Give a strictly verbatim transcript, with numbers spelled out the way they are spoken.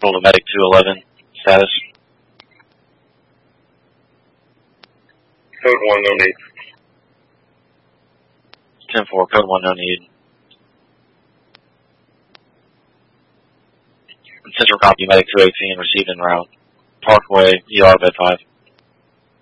Roll to medic two eleven. Status. Code one, no need. ten four, code one, no need. Central copy, medic two eighteen, received en route. Parkway, E R, bed five.